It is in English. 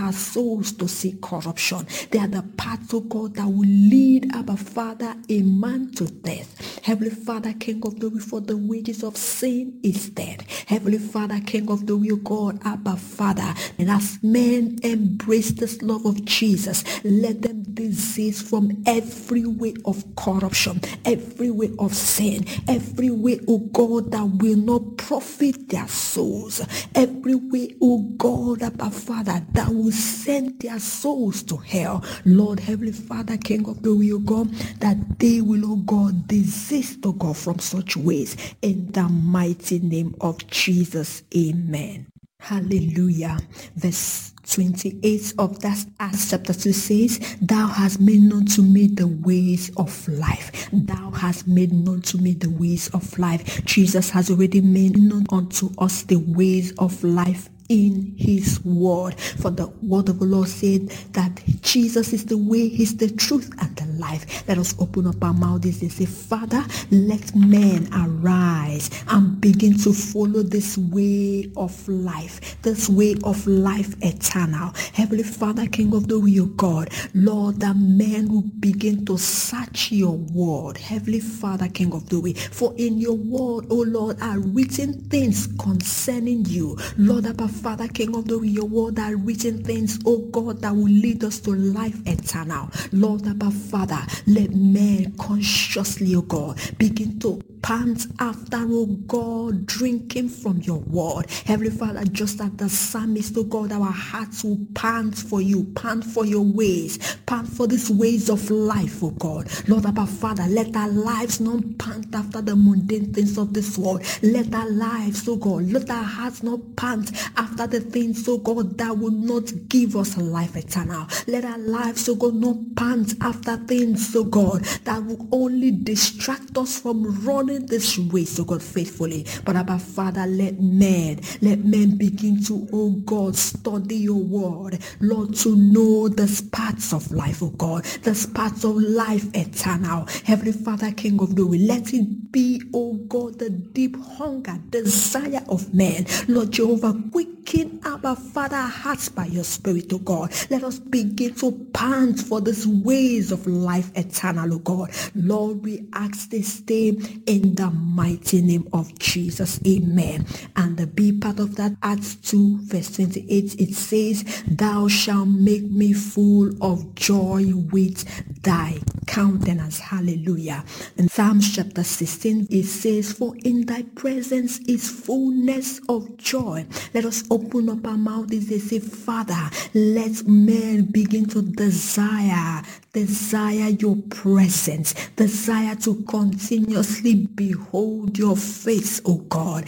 our souls to see corruption. They are the paths, oh God, that will lead, Abba Father, a man to death. Heavenly Father, King of glory, for the wages of sin is death. Heavenly Father, King of glory, oh God, Abba Father, and as men embrace this love of Jesus, let them desist from every way of corruption, every way of sin, every way, oh God, that will not profit their souls, every way, oh God, Abba Father, that will send their souls to hell. Lord, Heavenly Father, King of glory, oh God, that they will, oh God, desist, oh God, from such ways, in the mighty name of Jesus. Amen. Hallelujah. Verse 28 of that Acts chapter 2 says, Thou hast made known to me the ways of life. Thou hast made known to me the ways of life. Jesus has already made known unto us the ways of life in his word. For the word of the Lord said that Jesus is the way, he's the truth, and the life. Let us open up our mouths and say, Father, let men arise and begin to follow this way of life, this way of life eternal. Heavenly Father, King of the real God, Lord, that men will begin to search your word. Heavenly Father, King of the way, for in your word, oh Lord, are written things concerning you. Lord, Abba Father, King of glory, your word are written things, oh God, that will lead us to life eternal. Lord, Abba Father, let men consciously, oh God, begin to pant after, oh God, drinking from your word. Heavenly Father, just as the psalmist, oh God, our hearts will pant for you, pant for your ways, pant for these ways of life, oh God. Lord, Abba Father, let our lives not pant after the mundane things of this world. Let our lives, oh God, let our hearts not pant after the things, oh God, that will not give us a life eternal. Let our lives, oh God, not pant after things, oh God, that will only distract us from running this race, oh God, faithfully. But Abba Father, let men begin to, oh God, study your word, Lord, to know the paths of life, oh God, the paths of life eternal. Heavenly Father, King of glory, let it be, oh God, the deep hunger, desire of men. Lord Jehovah, quicken, Abba Father, our hearts by your Spirit, oh God. Let us begin to pant for these ways of life eternal, oh God. Lord, we ask this day in the mighty name of Jesus. Amen. And the B part of that, Acts 2 verse 28, it says, Thou shalt make me full of joy with thy countenance. Hallelujah. In Psalms chapter 16, it says, For in thy presence is fullness of joy. Let us open up our mouths and say, Father, let men begin to desire your presence, desire to continuously behold your face, oh God.